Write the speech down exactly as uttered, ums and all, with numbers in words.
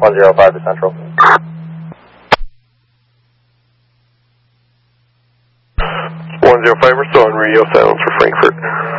one zero five to Central. one zero five, we're still on radio silence for Frankfurt.